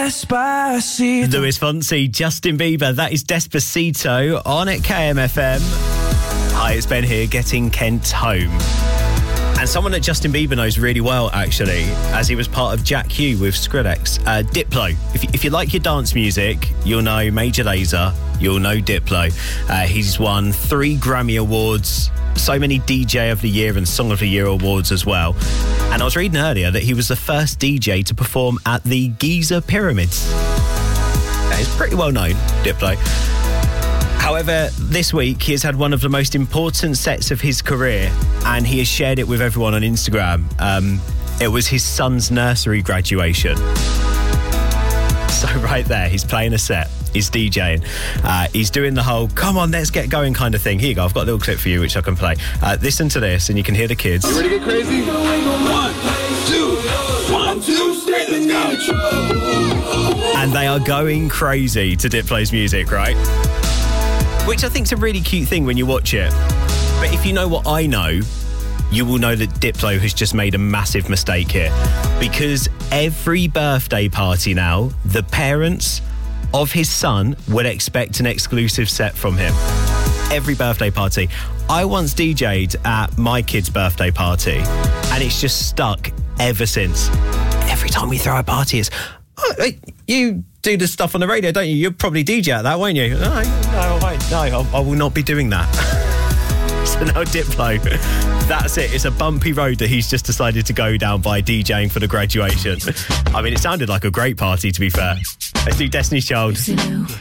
Despacito. Luis Fonsi, Justin Bieber, that is Despacito on at KMFM. Hi, it's Ben here, getting Kent home. And someone that Justin Bieber knows really well, actually, as he was part of Jack Hugh with Skrillex. Diplo. If you like your dance music, you'll know Major Lazer, you'll know Diplo. He's won 3 Grammy Awards, so many DJ of the Year and Song of the Year awards as well. And I was reading earlier that he was the first DJ to perform at the Giza Pyramids. He's pretty well known, Diplo. However, this week he has had one of the most important sets of his career, and he has shared it with everyone on Instagram. It was his son's nursery graduation. So right there, he's playing a set. He's DJing. He's doing the whole, come on, let's get going kind of thing. Here you go, I've got a little clip for you which I can play. Listen to this and you can hear the kids. You ready to get crazy? 1, 2, 1, 2, 3, let's go. And they are going crazy to Diplo's music, right? Which I think is a really cute thing when you watch it. But if you know what I know, you will know that Diplo has just made a massive mistake here. Because every birthday party now, the parents of his son would expect an exclusive set from him. Every birthday party. I once DJ'd at my kid's birthday party, and it's just stuck ever since. Every time we throw a party, it's, oh, you do the stuff on the radio, don't you? You'll probably DJ at that, won't you? No, I won't. No, I will not be doing that. So now Diplo, that's it. It's a bumpy road that he's just decided to go down by DJing for the graduation. I mean, it sounded like a great party, to be fair. Let's do Destiny's Child.